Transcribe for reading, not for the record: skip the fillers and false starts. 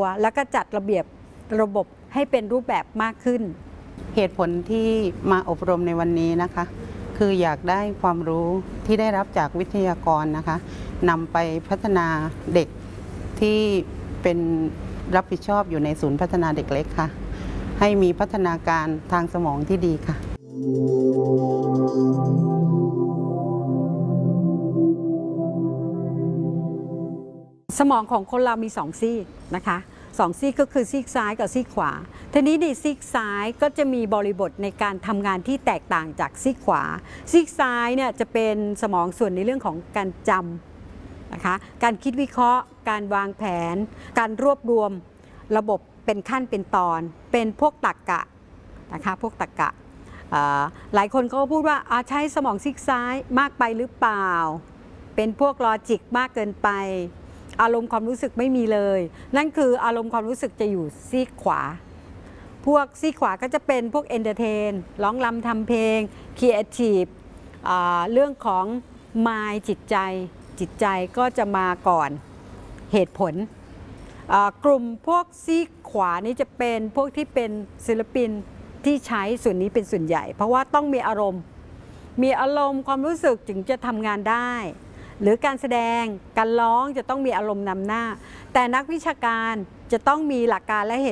แล้วก็จัดระเบียบระบบให้เป็นรูปแบบมากขึ้นเหตุผลที่มาอบรมในวันนี้นะคะคืออยากได้ความรู้ที่ได้รับจากวิทยากรนะคะนำไปพัฒนาเด็กที่เป็นรับผิดชอบอยู่ในศูนย์พัฒนาเด็กเล็กค่ะให้มีพัฒนาการทางสมองที่ดีค่ะสมองของคนเรามี2 ซีกนะคะ2 ซีกก็คือซีกซ้ายกับซีกขวาทีนี้ในซีกซ้ายก็จะมีบริบทในการทำงานที่แตกต่างจากซีกขวาซีกซ้ายเนี่ยจะเป็นสมองส่วนในเรื่องของการจำนะคะการคิดวิเคราะห์การวางแผนการรวบรวมระบบเป็นขั้นเป็นตอนเป็นพวกตรรกะนะคะพวกตรรกะหลายคนก็พูดว่าใช้สมองซีกซ้ายมากไปหรือเปล่าเป็นพวกลอจิกมากเกินไปอารมณ์ความรู้สึกไม่มีเลยนั่นคืออารมณ์ความรู้สึกจะอยู่ซีกขวาพวกซีกขวาก็จะเป็นพวกเอนเตอร์เทนร้องรำทำเพลงครีเอทีฟเรื่องของมายจิตใจก็จะมาก่อนเหตุผลกลุ่มพวกซีกขวานี้จะเป็นพวกที่เป็นศิลปินที่ใช้ส่วนนี้เป็นส่วนใหญ่เพราะว่าต้องมีอารมณ์ความรู้สึกถึงจะทำงานได้หรือการแสดงการร้องจะต้องมีอารมณ์นำหน้าแต่นักวิชาการจะต้องมีหลักการและเหตุ